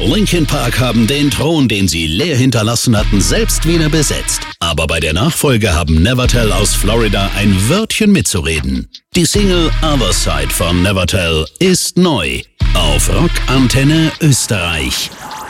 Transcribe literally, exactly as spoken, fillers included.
Linkin Park haben den Thron, den sie leer hinterlassen hatten, selbst wieder besetzt. Aber bei der Nachfolge haben Nevertell aus Florida ein Wörtchen mitzureden. Die Single Other Side von Nevertell ist neu auf Rock Antenne Österreich.